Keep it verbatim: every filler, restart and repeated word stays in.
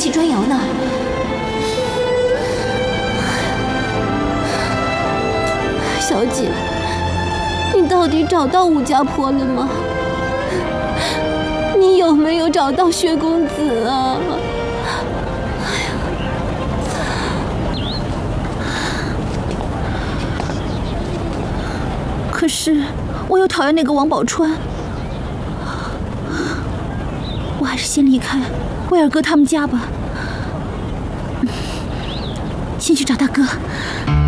气砖窑呢。小姐，你到底找到吴家坡了吗？你有没有找到薛公子啊？ 可是我又讨厌那个王宝钏，我还是先离开威尔哥他们家吧。先去找大哥。